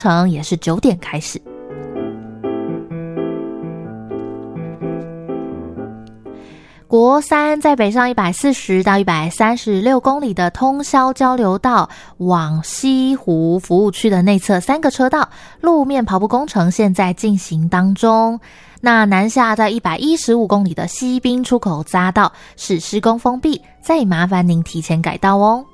程也是9点开始。国三在北上140到136公里的通霄交流道往西湖服务区的内侧3个车道路面刨补工程现在进行当中。那南下在115公里的西滨出口匝道是施工封闭，再麻烦您提前改道哦。